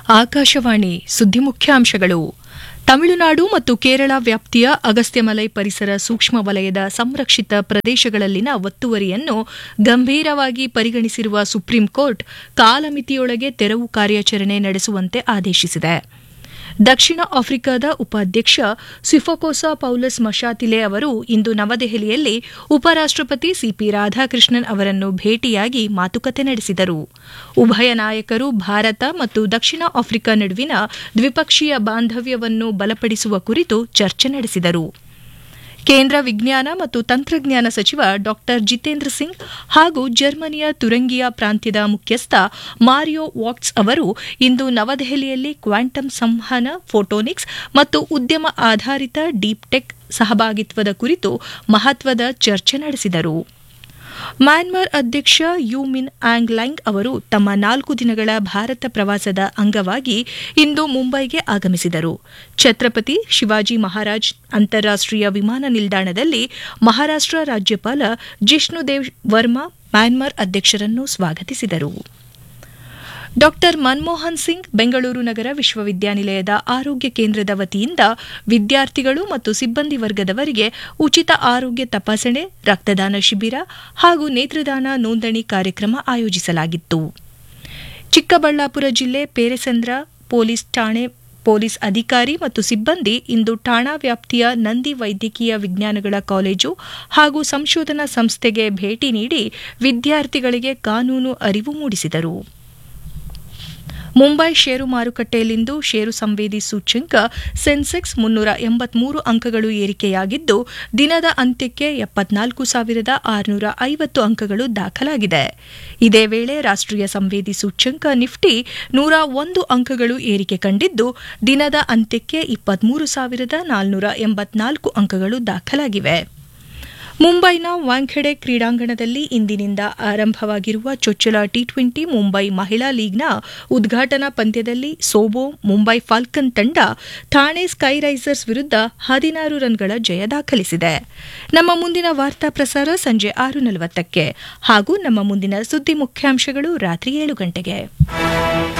ಆಕಾಶವಾಣಿ ಸುದ್ದಿ ಮುಖ್ಯಾಂಶಗಳು. ತಮಿಳುನಾಡು ಮತ್ತು ಕೇರಳ ವ್ಯಾಪ್ತಿಯ ಅಗಸ್ತ್ಯಮಲೈ ಪರಿಸರ ಸೂಕ್ಷ್ಮ ವಲಯದ ಸಂರಕ್ಷಿತ ಪ್ರದೇಶಗಳಲ್ಲಿನ ಒತ್ತುವರಿಯನ್ನು ಗಂಭೀರವಾಗಿ ಪರಿಗಣಿಸಿರುವ ಸುಪ್ರೀಂ ಕೋರ್ಟ್ ಕಾಲಮಿತಿಯೊಳಗೆ ತೆರವು ಕಾರ್ಯಾಚರಣೆ ನಡೆಸುವಂತೆ ಆದೇಶಿಸಿದೆ. ದಕ್ಷಿಣ ಆಫ್ರಿಕಾದ ಉಪಾಧ್ಯಕ್ಷ ಸಿಫೋಕೋಸಾ ಪೌಲಸ್ ಮಶಾತಿಲೆ ಅವರು ಇಂದು ನವದೆಹಲಿಯಲ್ಲಿ ಉಪರಾಷ್ಟಪತಿ ಸಿಪಿ ರಾಧಾಕೃಷ್ಣನ್ ಅವರನ್ನು ಭೇಟಿಯಾಗಿ ಮಾತುಕತೆ ನಡೆಸಿದರು. ಉಭಯ ನಾಯಕರು ಭಾರತ ಮತ್ತು ದಕ್ಷಿಣ ಆಫ್ರಿಕಾ ನಡುವಿನ ದ್ವಿಪಕ್ಷೀಯ ಬಾಂಧವ್ಯವನ್ನು ಬಲಪಡಿಸುವ ಕುರಿತು ಚರ್ಚೆ ನಡೆಸಿದರು. ಕೇಂದ್ರ ವಿಜ್ಞಾನ ಮತ್ತು ತಂತ್ರಜ್ಞಾನ ಸಚಿವ ಡಾ ಜಿತೇಂದ್ರ ಸಿಂಗ್ ಹಾಗೂ ಜರ್ಮನಿಯ ತುರಂಗಿಯಾ ಪ್ರಾಂತ್ಯದ ಮುಖ್ಯಸ್ಥ ಮಾರಿಯೋ ವಾಟ್ಸ್ ಅವರು ಇಂದು ನವದೆಹಲಿಯಲ್ಲಿ ಕ್ವಾಂಟಮ್ ಸಂವಹನ, ಫೋಟೋನಿಕ್ಸ್ ಮತ್ತು ಉದ್ಯಮ ಆಧಾರಿತ ಡೀಪ್ ಟೆಕ್ ಸಹಭಾಗಿತ್ವದ ಕುರಿತು ಮಹತ್ವದ ಚರ್ಚೆ ನಡೆಸಿದರು. ಮ್ಯಾನ್ಮಾರ್ ಅಧ್ಯಕ್ಷ ಯು ಮಿನ್ ಆಂಗ್ ಲೈಂಗ್ ಅವರು ತಮ್ಮ 4 ದಿನಗಳ ಭಾರತ ಪ್ರವಾಸದ ಅಂಗವಾಗಿ ಇಂದು ಮುಂಬೈಗೆ ಆಗಮಿಸಿದರು. ಛತ್ರಪತಿ ಶಿವಾಜಿ ಮಹಾರಾಜ್ ಅಂತಾರಾಷ್ಟೀಯ ವಿಮಾನ ನಿಲ್ದಾಣದಲ್ಲಿ ಮಹಾರಾಷ್ಟ್ರ ರಾಜ್ಯಪಾಲ ಜಿಷ್ಣುದೇವ್ ವರ್ಮಾ ಮ್ಯಾನ್ಮಾರ್ ಅಧ್ಯಕ್ಷರನ್ನು ಸ್ವಾಗತಿಸಿದರು. ಡಾ ಮನಮೋಹನ್ ಸಿಂಗ್ ಬೆಂಗಳೂರು ನಗರ ವಿಶ್ವವಿದ್ಯಾನಿಲಯದ ಆರೋಗ್ಯ ಕೇಂದ್ರದ ವತಿಯಿಂದ ವಿದ್ಯಾರ್ಥಿಗಳು ಮತ್ತು ಸಿಬ್ಬಂದಿ ವರ್ಗದವರಿಗೆ ಉಚಿತ ಆರೋಗ್ಯ ತಪಾಸಣೆ, ರಕ್ತದಾನ ಶಿಬಿರ ಹಾಗೂ ನೇತ್ರದಾನ ನೋಂದಣಿ ಕಾರ್ಯಕ್ರಮ ಆಯೋಜಿಸಲಾಗಿತ್ತು. ಚಿಕ್ಕಬಳ್ಳಾಪುರ ಜಿಲ್ಲೆ ಪೇರೆಸಂದ್ರ ಪೊಲೀಸ್ ಠಾಣೆ ಪೊಲೀಸ್ ಅಧಿಕಾರಿ ಮತ್ತು ಸಿಬ್ಬಂದಿ ಇಂದು ಠಾಣಾ ವ್ಯಾಪ್ತಿಯ ನಂದಿ ವೈದ್ಯಕೀಯ ವಿಜ್ಞಾನಗಳ ಕಾಲೇಜು ಹಾಗೂ ಸಂಶೋಧನಾ ಸಂಸ್ಥೆಗೆ ಭೇಟಿ ನೀಡಿ ವಿದ್ಯಾರ್ಥಿಗಳಿಗೆ ಕಾನೂನು ಅರಿವು ಮೂಡಿಸಿದರು. ಮುಂಬೈ ಷೇರು ಮಾರುಕಟ್ಟೆಯಲ್ಲಿಂದು ಷೇರು ಸಂವೇದಿ ಸೂಚ್ಯಂಕ ಸೆನ್ಸೆಕ್ಸ್ 383 ಅಂಕಗಳು ಏರಿಕೆಯಾಗಿದ್ದು, ದಿನದ ಅಂತ್ಯಕ್ಕೆ 74,650 ಅಂಕಗಳು ದಾಖಲಾಗಿದೆ. ಇದೇ ವೇಳೆ ರಾಷ್ಟ್ರೀಯ ಸಂವೇದಿ ಸೂಚ್ಯಂಕ ನಿಫ್ಟಿ 101 ಅಂಕಗಳು ಏರಿಕೆ ಕಂಡಿದ್ದು, ದಿನದ ಅಂತ್ಯಕ್ಕೆ 23,484 ಅಂಕಗಳು ದಾಖಲಾಗಿವೆ. ಮುಂಬೈನ ವಾಂಖೆಡೆ ಕ್ರೀಡಾಂಗಣದಲ್ಲಿ ಇಂದಿನಿಂದ ಆರಂಭವಾಗಿರುವ ಚೊಚ್ಚಲ ಟಿ20 ಮುಂಬೈ ಮಹಿಳಾ ಲೀಗ್ನ ಉದ್ಘಾಟನಾ ಪಂದ್ಯದಲ್ಲಿ ಸೋಬೋ ಮುಂಬೈ ಫಾಲ್ಕನ್ ತಂಡ ಥಾಣೆ ಸ್ಕೈ ರೈಸರ್ಸ್ ವಿರುದ್ಧ 16 ರನ್ಗಳ ಜಯ ದಾಖಲಿಸಿದೆ. ನಮ್ಮ ಮುಂದಿನ ವಾರ್ತಾ ಪ್ರಸಾರ ಸಂಜೆ 6:40ಕ್ಕೆ ಹಾಗೂ ನಮ್ಮ ಮುಂದಿನ ಸುದ್ದಿ ಮುಖ್ಯಾಂಶಗಳು ರಾತ್ರಿ 7 ಗಂಟೆಗೆ.